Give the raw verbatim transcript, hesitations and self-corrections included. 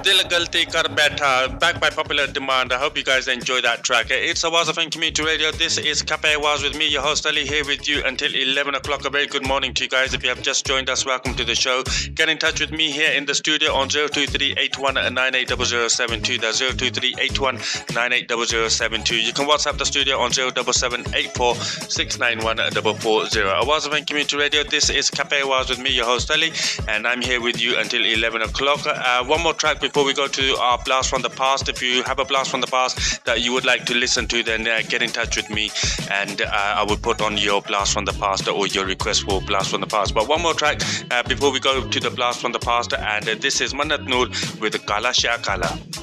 Dil Galti Kar Baitha, back by popular demand. I hope you guys enjoy that track. It's Awaz of Community Radio. This is Cafe Awaz with me, your host Ali, here with you until eleven o'clock. A very good morning to you guys. If you have just joined us, welcome to the show. Get in touch with me here in the studio on zero two three eight one nine eight zero zero seven two. That's zero two three eight one nine eight zero zero seven two. You can WhatsApp the studio on zero seven seven eight four six nine one four four zero. Awaz of Community Radio. This is Cafe Awaz with me, your host Ali, and I'm here with you until eleven o'clock. Uh, one more track before we go to our blast from the past. If you have a blast from the past that you would like to listen to, then uh, get in touch with me, and uh, I will put on your blast from the past or your request for blast from the past. But one more track uh, before we go to the blast from the past, and uh, this is Mannat Noor with Kala Shah Kala.